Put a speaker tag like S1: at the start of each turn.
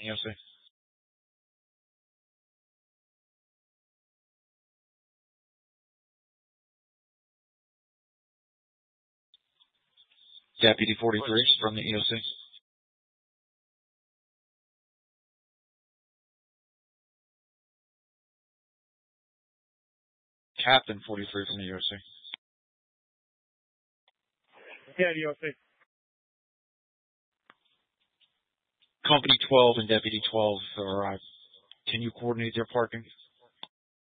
S1: EOC. Deputy 43 from the EOC. Captain 43 from the EOC.
S2: Yeah, EOC.
S1: Company 12 and Deputy 12 arrived. Can you coordinate their parking?